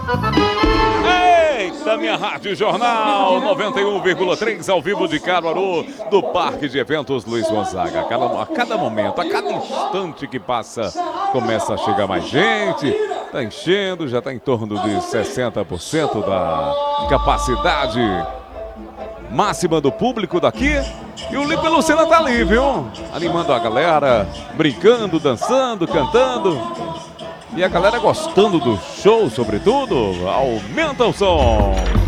Eita, minha Rádio Jornal 91,3 ao vivo de Caruaru, do Parque de Eventos Luiz Gonzaga. A cada momento, a cada instante que passa, começa a chegar mais gente. Está enchendo, já está em torno de 60% da capacidade máxima do público daqui. E o Lipe Lucena tá ali, viu? Animando a galera, brincando, dançando, cantando. E a galera gostando do show, sobretudo. Aumenta o som.